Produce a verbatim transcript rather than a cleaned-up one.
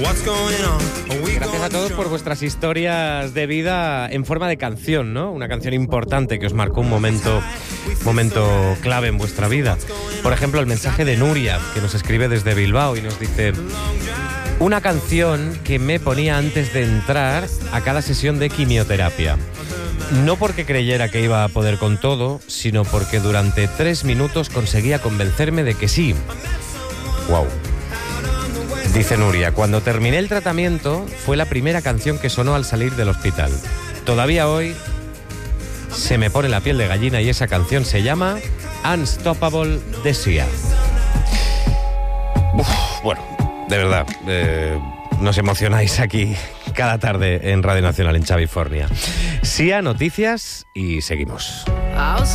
Gracias a todos por vuestras historias de vida en forma de canción, ¿no? Una canción importante que os marcó un momento, momento clave en vuestra vida. Por ejemplo, el mensaje de Nuria, que nos escribe desde Bilbao y nos dice: una canción que me ponía antes de entrar a cada sesión de quimioterapia. No porque creyera que iba a poder con todo, sino porque durante tres minutos conseguía convencerme de que sí. Wow. Dice Nuria: cuando terminé el tratamiento fue la primera canción que sonó al salir del hospital. Todavía hoy se me pone la piel de gallina y esa canción se llama Unstoppable de Sia. Uf, bueno, de verdad, eh, nos emocionáis aquí cada tarde en Radio Nacional en Chavifornia. Sia, noticias y seguimos.